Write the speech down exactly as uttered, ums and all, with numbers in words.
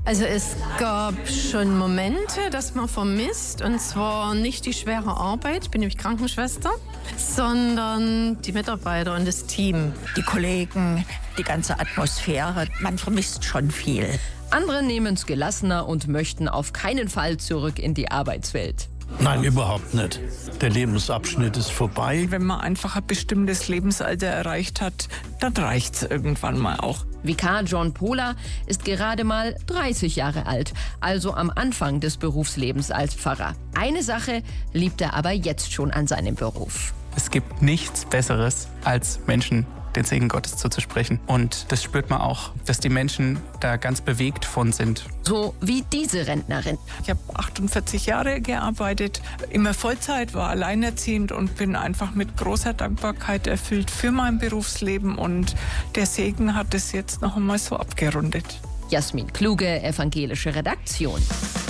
Also es gab schon Momente, dass man vermisst, und zwar nicht die schwere Arbeit, ich bin nämlich Krankenschwester, sondern die Mitarbeiter und das Team. Die Kollegen, die ganze Atmosphäre, man vermisst schon viel. Andere nehmen es gelassener und möchten auf keinen Fall zurück in die Arbeitswelt. Nein, überhaupt nicht. Der Lebensabschnitt ist vorbei. Wenn man einfach ein bestimmtes Lebensalter erreicht hat, dann reicht es irgendwann mal auch. Vikar John Pohler ist gerade mal dreißig Jahre alt, also am Anfang des Berufslebens als Pfarrer. Eine Sache liebt er aber jetzt schon an seinem Beruf. Es gibt nichts Besseres, als Menschen den Segen Gottes zuzusprechen. Und das spürt man auch, dass die Menschen da ganz bewegt von sind. So wie diese Rentnerin. Ich habe achtundvierzig Jahre gearbeitet, immer Vollzeit, war alleinerziehend und bin einfach mit großer Dankbarkeit erfüllt für mein Berufsleben. Und der Segen hat es jetzt noch einmal so abgerundet. Jasmin Kluge, evangelische Redaktion.